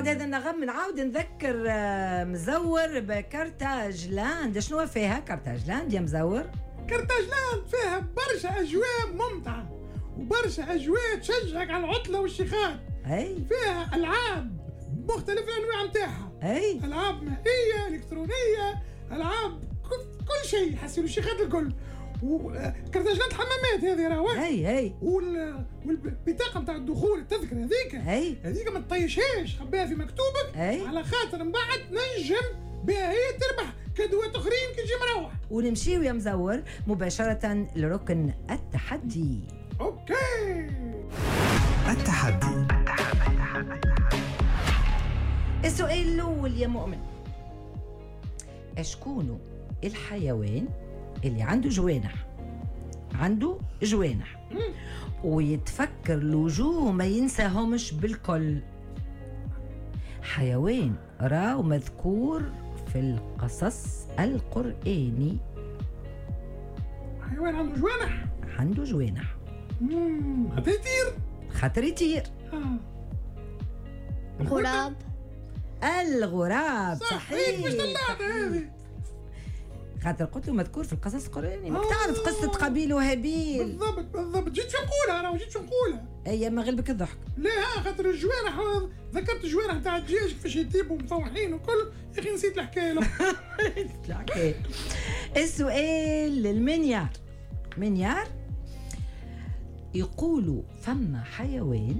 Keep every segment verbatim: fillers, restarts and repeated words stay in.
بعد هذا النغم نعاود نذكر مزور بكرتاجلاند. شنو فيها كرتاجلاند يا مزور؟ كرتاجلاند فيها برشا أجواء ممتعة وبرشا أجواء تشجعك على العطلة والشيخات. أي فيها ألعاب مختلف الأنواع متاعها. أي ألعاب مائية إلكترونية ألعاب كل شيء حسيلو الشيخات الكل. وكرتاجلاند حمامات هذه راهو. اي اي وال... والبطاقه نتاع الدخول التذكره هذيك اي هذيك ما تطيشهاش خبيها في مكتوبك أي. على خاطر من بعد نجم بها هي تربح كادوات اخرين كي تجي مروح. ونمشيو يا مزور مباشره لركن التحدي. اوكي التحدي. السؤال الاول يا مؤمن، اشكونوا الحيوان اللي عنده جوانح عنده جوانح ويتفكر الوجوه وما ينساهمش بالكل؟ حيوان راه مذكور في القصص القرآني. حيوان عنده جوانح عنده جوانح خاطر يطير. خاطر يطير. آه. غراب. الغراب صحيح. مش اللعبة هذه خاطر قلت له مذكور في القصص القرآني. ما آه. تعرف قصة قابيل وهابيل؟ بالضبط بالضبط. جيت شو نقولها انا وجيت شو نقولها. اي ما غلبك الضحك. لا ها خاطر الجوانح ذكرت الجوانح تاع الدجاج كيفاش يطيبوا مفوحين وكل. يا اخي نسيت الحكايه له. الحكايه. السؤال للمنيار. منيار يقولوا فما حيوان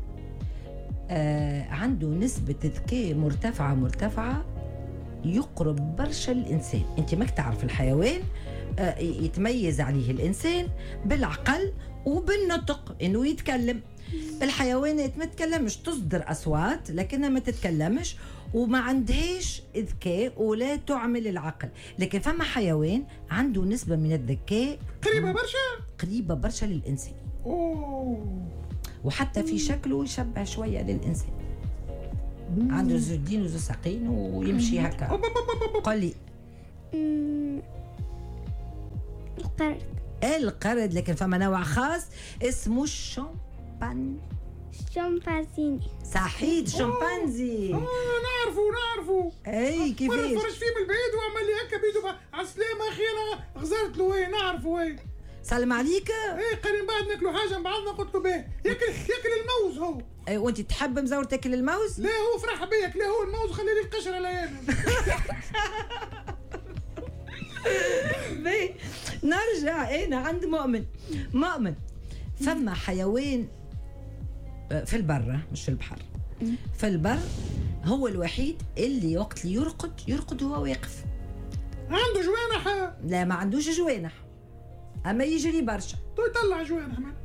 آه عنده نسبة ذكاء مرتفعة مرتفعة يقرب برشا الإنسان. أنت ماك تعرف الحيوان آه يتميز عليه الإنسان بالعقل وبالنطق إنه يتكلم. الحيوانات ما تتكلمش، تصدر أصوات لكنها ما تتكلمش وما عندهاش ذكاء ولا تعمل العقل. لكن فما حيوان عنده نسبة من الذكاء قريبة برشا قريبة برشا للإنسان. أوه. وحتى في شكله يشبه شوية للإنسان. عنده زودين وزو ساقين ويمشي هكا. قل لي. القرد. القرد، لكن فما نوع خاص اسمه الشمبان. شمبانزيني. صحيح الشمبانزي. اه نعرفه نعرفه. اي كيفاش؟ مرة فرج فيه من البعيد وعمل لي هكا بيدو على السلامة اخي انا غزرت له. ايه نعرفه. ايه سلم عليك. ايه قال من بعد ناكلوا حاجة من بعضنا. قلت له باهي ياكل ياكل الموز هو. اي وانت تحب مزور تاكل الموز؟ لا هو فرح بيك. لا هو الموز خلي لي القشرة ليانا. بي نرجع انا عند مؤمن. مؤمن فما حيوان في البر مش في البحر، في البر هو الوحيد اللي وقت اللي يرقد يرقد هو واقف. عنده جوانح؟ لا ما عندوش جوانح اما يجري برشا. تو يطلع جوانح من.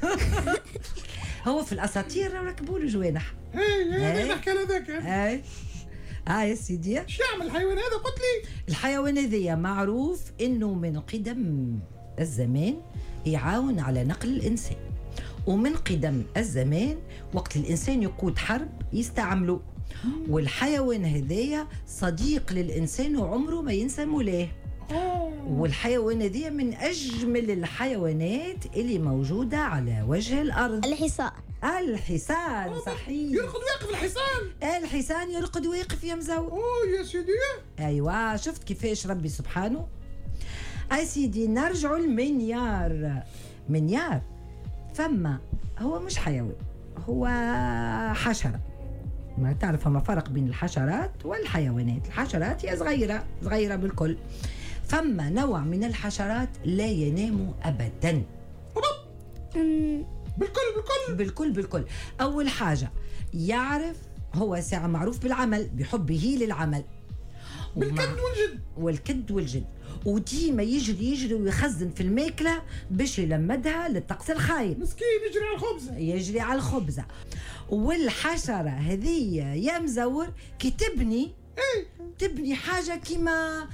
هو في الاساطير ركبوا له جوانح. اي هذا نحكي على ذاك. اي اه يا سيدي. ايش يعمل الحيوان هذا قلت لي؟ الحيوان هذا معروف انه من قدم الزمان يعاون على نقل الانسان، ومن قدم الزمان وقت الانسان يقود حرب يستعمله. والحيوان هذايا صديق للانسان وعمره ما ينسى مولاه. والحيوان هذايا من اجمل الحيوانات اللي موجوده على وجه الارض. الحصان. الحصان صحيح. يرقد ويقف الحصان. الحصان يرقد ويقف يا مزور. اوه يا سيدي. ايوه شفت كيفاش ربي سبحانه. اي سيدي نرجعوا لمنيار. منيار فما هو مش حيوان، هو حشرة. ما تعرف فما فرق بين الحشرات والحيوانات. الحشرات هي صغيرة صغيرة بالكل. فما نوع من الحشرات لا ينام أبدا. بالكل بالكل بالكل بالكل. أول حاجة يعرف هو ساعة معروف بالعمل، بحبه للعمل، بالكد والجد. والكد والجد. وديما يجري يجري ويخزن في الماكلة باش يلمدها للطقس الخايب. مسكين يجري على الخبزة. يجري على الخبزة. والحشرة هذه يا مزور كي تبني ايه تبني حاجة كيما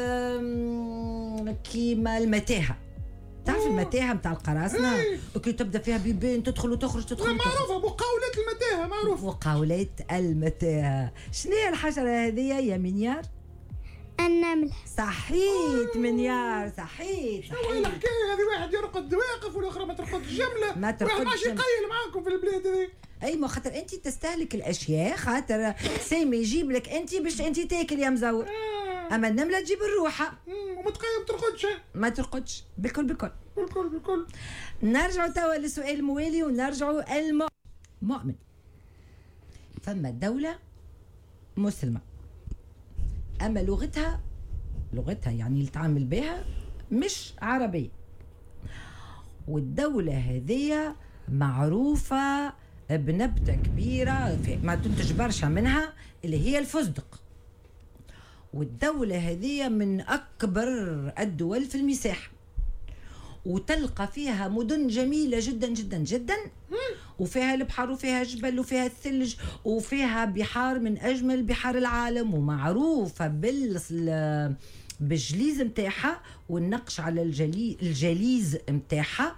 كيما المتاهة. تعرف المتاهة متاع القراصنة؟ ايه. وكي تبدا فيها بيبان تدخل وتخرج تدخل لا وتخرج. معروفة مقاولات المتاهة معروفة. مقاولات المتاهة. شنو هي الحشرة هذه يا منيار؟ النمل. صحيت منيار، صحيت شو صحيت. الحكايه هذه؟ واحد يرقد واقف والاخرى ما ترقدش جمله، ما ترقدش واحد ماشي جملة. يقيل معاكم في البلاد هذه. اي ما خاطر انت تستهلك الاشياء، خاطر سامي يجيب لك انت باش انت تاكل يا مزور، آه. اما النمله تجيب الروحه مم، وما تقيم ترقدش. ما ترقدش بالكل بالكل. بالكل بالكل. نرجعوا توا للسؤال الموالي ونرجعوا المؤمن. فما دولة مسلمة أما لغتها لغتها يعني اللي تعامل بها مش عربية، والدولة هذه معروفة بنبتة كبيرة ما تنتج برشا منها اللي هي الفستق، والدولة هذه من أكبر الدول في المساحة، وتلقى فيها مدن جميلة جدا جدا جدا، وفيها البحر وفيها جبل وفيها الثلج وفيها بحار من أجمل بحار العالم، ومعروفة بال بالجليز متاعها والنقش على الجلي... الجليز متاعها،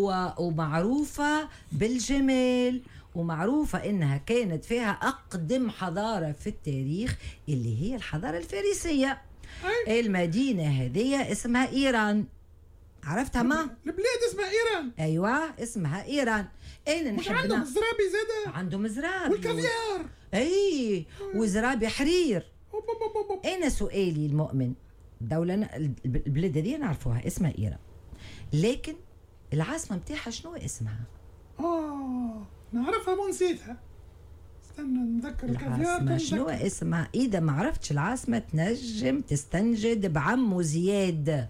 ومعروفة بالجمال، ومعروفة إنها كانت فيها أقدم حضارة في التاريخ اللي هي الحضارة الفارسية. المدينة هذه اسمها إيران، عرفتها ما؟ البلاد اسمها ايران. ايوه اسمها ايران. اين مش نحب عندهم نا- زرابي زاده؟ عندهم زرابي والكافيار. اي وزرابي حرير. أوب أوب أوب أوب. اين سؤالي المؤمن؟ دولة ن- البلاد هذه نعرفوها اسمها ايران، لكن العاصمة متاعها شنو اسمها؟ اه نعرفها ونسيتها. استنى نذكر الكافيار. العاصمة شنو نتذكر. اسمها؟ اذا ما عرفتش العاصمة تنجم تستنجد بعمو زياد.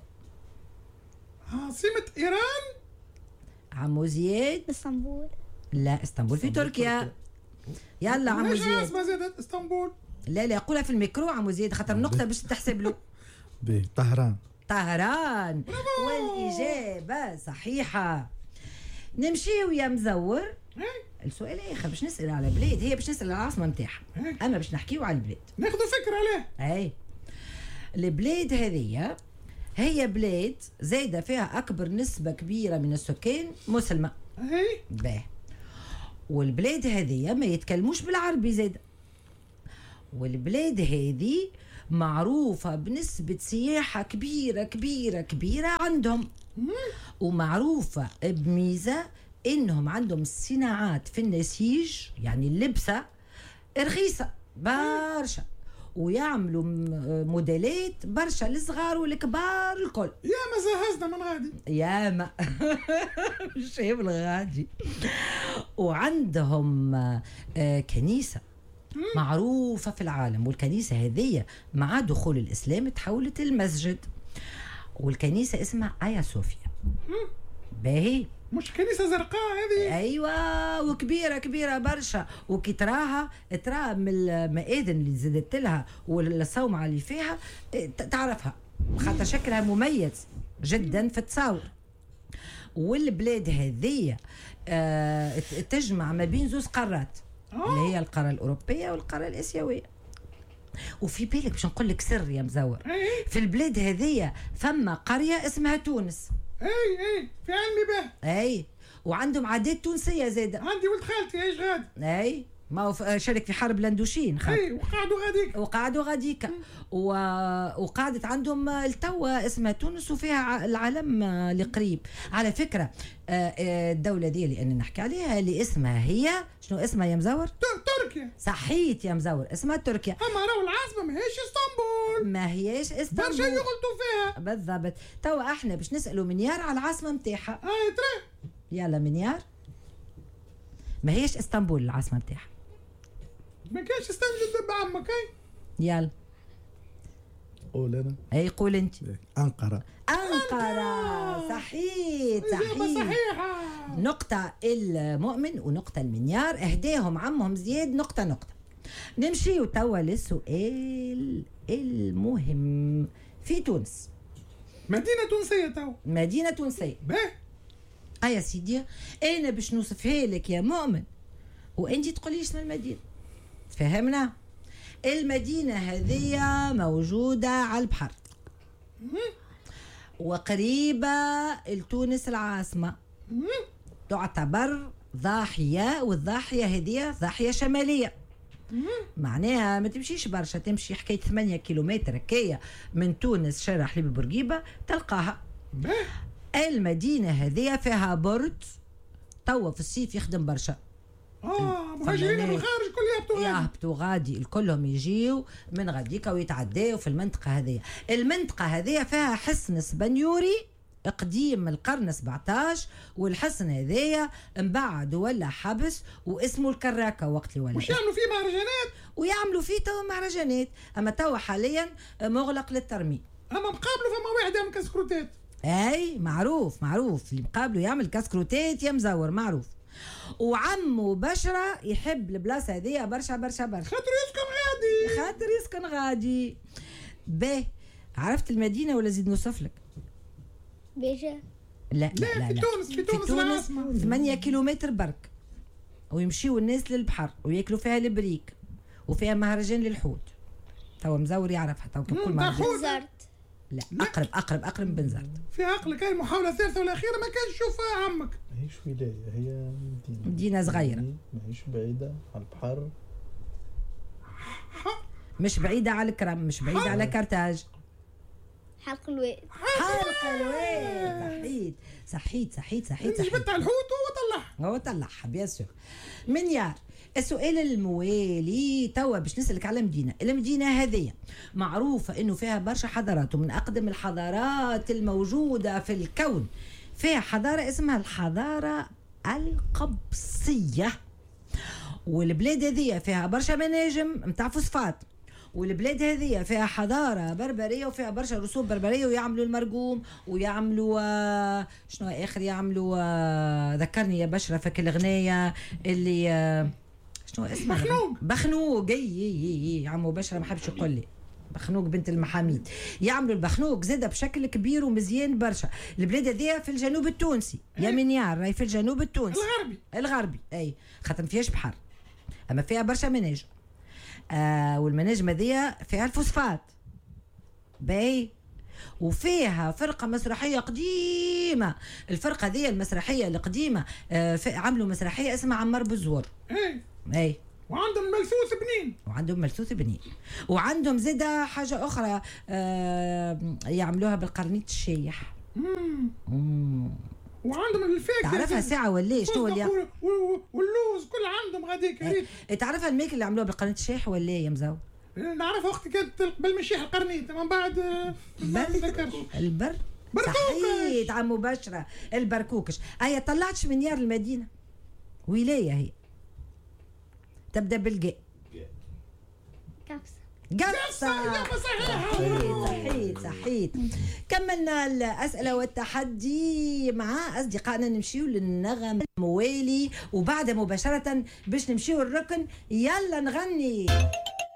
عاصمة ايران. عمو زياد؟ اسطنبول. لا اسطنبول في تركيا. يلا عمو ليش زياد. عاصمة زادت اسطنبول؟ لا لا يقولها في الميكرو عمو زياد خاطر نقطة باش تحسب له. به طهران. طهران، والإجابة صحيحة. نمشيو يا مزور إيه؟ السؤال آخر باش نسأل على بلاد، هي باش نسأل على العاصمة متاعها، إيه؟ أما باش نحكيو على البلاد. ناخذ فكرة عليه. أي البلاد هذه هي بلاد زايدة فيها أكبر نسبة كبيرة من السكان مسلمة. اي باه، والبلاد هذه ما يتكلموش بالعربي زايدة، والبلاد هذه معروفة بنسبة سياحة كبيرة كبيرة كبيرة عندهم، ومعروفة بميزة إنهم عندهم صناعات في النسيج يعني اللبسة رخيصة برشا، ويعملوا م- موديلات برشا للصغار والكبار الكل. يا ما زهزنا من غادي. يا ما مش هي بالغادي. وعندهم آه، كنيسة معروفة في العالم، والكنيسة هذه مع دخول الإسلام تحولت المسجد، والكنيسة اسمها آيا صوفيا. باهي مش كنيسة زرقاء هذه؟ ايوه، وكبيره كبيره برشا، وكي تراها تراها من المآذن اللي زدت لها والصومعه اللي فيها ت- تعرفها خاطر شكلها مميز جدا في التصاور. والبلاد هذه آه، ت- تجمع ما بين زوز قارات اللي هي القاره الاوروبيه والقاره الاسيويه. وفي بالك باش نقول لك سر يا مزور، اي في البلاد هذه فما قريه اسمها تونس. اي اي في علمي به. اي وعندهم عادات تونسيه زاده. عندي ولد خالتي ايش غاد. اي ما هو ف- شارك في حرب الاندوشين خاطر اي وقعدوا غاديك. وقعدوا غاديكا و... وقعدت عندهم التوا اسمها تونس، وفيها ع- العلم القريب. على فكره آه، آه، الدوله دي اللي انا نحكي عليها اللي اسمها هي شنو اسمها يا مزور؟ ت- تركيا. صحيت يا مزور، اسمها تركيا. اما راهو العاصمة ماهيش اسطنبول. ما هيش برشا اسطنبول يغلطوا فيها. بالضبط. توا احنا باش نسالوا منيار على العاصمه نتاعها. اي ترى يلا منيار، ما هيش اسطنبول العاصمه نتاعها. ما كانش استنجد بعمك. اي يلا قول انا. اي قول انت. انقره. أنقرة. صحيت إجابة صحيح. صحيحة. نقطة المؤمن ونقطة المنيار، اهداهم عمهم زياد نقطة نقطة. نمشي توا للسؤال المهم. في تونس مدينة تونسية تو. مدينة تونسية. به اه يا سيدي انا باش نوصفها لك يا مؤمن وانت تقولي اسم المدينة، فهمنا؟ المدينة هذه موجودة على البحر وقريبة لتونس العاصمة، تعتبر ضاحية، والضاحية هذه ضاحية شمالية. معناها ما تمشيش برشا، تمشي حكايه ثمانية كيلومتر هكايا من تونس شارع حليب بورقيبه تلقاها. المدينه هذه فيها برد توا في الصيف يخدم برشا. اه مهاجرين من الخارج كل يهبطوا غادي يهبطوا غادي الكلهم يجيو من غاديكا ويتعداو في المنطقه هذه. المنطقه هذه فيها حصن اسبانيوري قديم من القرن سبعطاش، والحصن هذايا من بعد ولا حبس واسمه الكراكه وقت اللي ولا. وش يعملوا فيه مهرجانات؟ ويعملوا فيه توا مهرجانات، اما توا حاليا مغلق للترميم. اما مقابله فما واحد يعمل كاسكروتات. اي معروف معروف اللي مقابله يعمل كاسكروتات يا مزور معروف. وعمو بشرة يحب البلاصه هذيا برشا برشا برشا خاطر يسكن غادي خاطر يسكن غادي. باهي عرفت المدينه ولا زيد نوصف لك؟ بيجا لا لا لا, في لا. تونس في تونس العاصمه ثمانية كيلومتر برك، ويمشيوا الناس للبحر وياكلوا فيها البريك وفيها مهرجان للحوت. توا مزور يعرفها توا كل مهرجان. زرت لا اقرب اقرب اقرب من بنزرت. في عقلك هاي المحاوله الثالثه والاخيره ما كانش تشوفها عمك. ماهيش ولايه، هي مدينه مدينه صغيره ماهيش بعيده على البحر، مش بعيده على الكرم، مش بعيده على كرتاج. حلق الواد حلق الواد. صحيت صحيت صحيت صحيت انت جبت على الحوت وهو طلعها هو طلعها بيان سور. منيار السؤال الموالي توا باش نسألك على مدينة. المدينة هذه معروفة انه فيها برشا حضارات، ومن اقدم الحضارات الموجودة في الكون. فيها حضارة اسمها الحضارة القبصية، والبلاد هذه فيها برشا مناجم متاع فوسفات، والبلاد هذه فيها حضاره بربريه وفيها برشا رسوم بربريه، ويعملوا المرقوم ويعملوا آه شنو اخر يعملوا آه ذكرني يا بشرة فك الغنايه اللي آه شنو اسمها؟ بخنوق. بخنوق. اي عمو بشرة ما حبش يقول لي بخنوق بنت المحاميد. يعملوا البخنوق زاده بشكل كبير ومزيان برشا. البلاد هذه في الجنوب التونسي يا منيار، راهي في الجنوب التونسي الغربي الغربي. اي خاطر ما فيهاش بحر، اما فيها برشا مناجم. آه والمناجم هذيا فيها الفوسفات باهي، وفيها فرقه مسرحيه قديمه. الفرقه هذيا المسرحيه القديمه آه عملوا مسرحيه اسمها عمار بزور. اي اي وعندهم ملثوث بنين وعندهم ملثوث بنين، وعندهم زاده حاجه اخرى آه يعملوها بالقرنيط الشايح. امم وعندهم الفاكهه تعرفها ساعه ولا شنو اللي واللوز كل عندهم غاديك. ريت تعرفها الماكله اللي عملوها بالقرنيط الشايح ولا يا مزاو؟ نعرفها وقت كانت بالمشيح القرنيط من بعد ما نتذكرش. البر صحيت عمو بشرة البركوكش. هيا طلعتش من يار المدينه ولايه هي تبدا بالقاء. كبسة قفصة. صحيت صحيت صحيت. كملنا الأسئلة والتحدي مع أصدقائنا. نمشيو للنغم الموالي وبعد مباشرة باش نمشيو الركن. يلا نغني.